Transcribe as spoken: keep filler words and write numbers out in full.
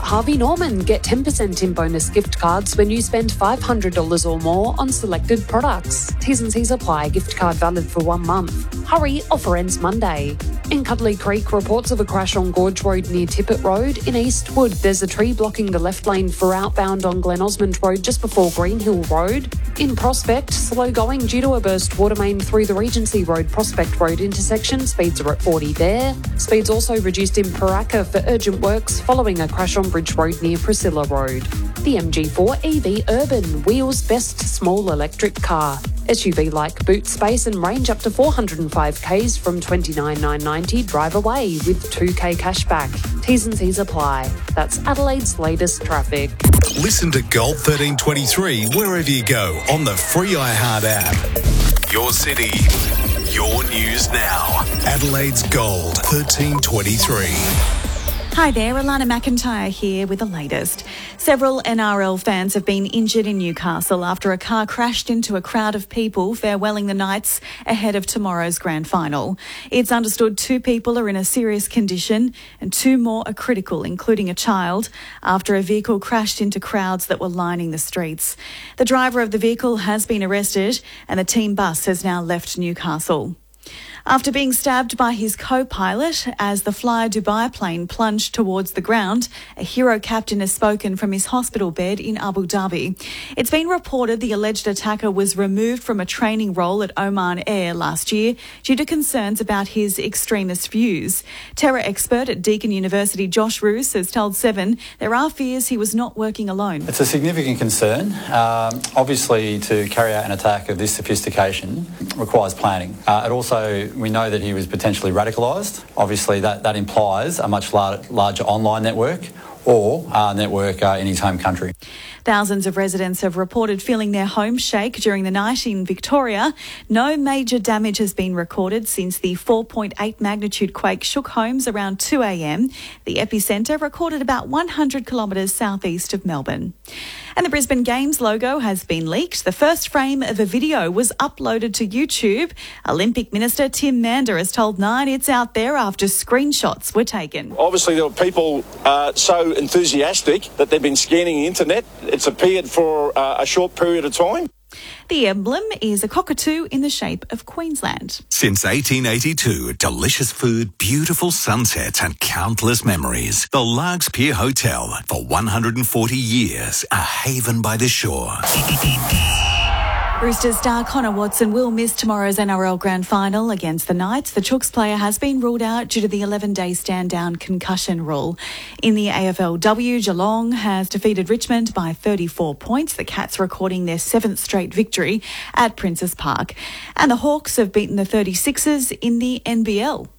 Harvey Norman. Get ten percent in bonus gift cards when you spend five hundred dollars or more on selected products. T's and C's apply. Gift card valid for one month. Hurry, offer ends Monday. In Cuddly Creek, reports of a crash on Gorge Road near Tippett Road. In Eastwood, there's a tree blocking the left lane for outbound on Glen Osmond Road just before Greenhill Road. In Prospect, slow going due to a burst water main through the Regency Road Prospect Road intersection. Speeds are at forty there. Speeds also reduced in Paraka for urgent works following a crash on Bridge Road near Priscilla Road. The M G four E V Urban, Wheels' best small electric car. S U V-like boot space and range up to four hundred five kays from twenty-nine thousand nine hundred ninety. Drive away with two K cashback. T's and C's apply. That's Adelaide's latest traffic. Listen to Gold thirteen twenty-three wherever you go on the free iHeart app. Your city, your news now. Adelaide's Gold thirteen twenty-three. Hi there, Alana McIntyre here with the latest. Several N R L fans have been injured in Newcastle after a car crashed into a crowd of people farewelling the Knights ahead of tomorrow's grand final. It's understood two people are in a serious condition and two more are critical, including a child, after a vehicle crashed into crowds that were lining the streets. The driver of the vehicle has been arrested and the team bus has now left Newcastle. After being stabbed by his co-pilot as the Fly Dubai plane plunged towards the ground, a hero captain has spoken from his hospital bed in Abu Dhabi. It's been reported the alleged attacker was removed from a training role at Oman Air last year due to concerns about his extremist views. Terror expert at Deakin University Josh Roos has told Seven there are fears he was not working alone. It's a significant concern. Um, obviously, to carry out an attack of this sophistication requires planning. Uh, it also We know that he was potentially radicalised. Obviously, that, that implies a much lar- larger online network or a network uh, in his home country. Thousands of residents have reported feeling their homes shake during the night in Victoria. No major damage has been recorded since the four point eight magnitude quake shook homes around two a.m. The epicentre recorded about one hundred kilometres southeast of Melbourne. And the Brisbane Games logo has been leaked. The first frame of a video was uploaded to YouTube. Olympic Minister Tim Mander has told Nine it's out there after screenshots were taken. Obviously, there were people uh, so enthusiastic that they've been scanning the internet. It's appeared for uh, a short period of time. The emblem is a cockatoo in the shape of Queensland. Since eighteen eighty-two, delicious food, beautiful sunsets and countless memories. The Largs Pier Hotel, for one hundred forty years, a haven by the shore. Roosters star Connor Watson will miss tomorrow's N R L Grand Final against the Knights. The Chooks player has been ruled out due to the eleven-day stand-down concussion rule. In the A F L W, Geelong has defeated Richmond by thirty-four points. The Cats recording their seventh straight victory at Princes Park. And the Hawks have beaten the thirty-sixers in the N B L.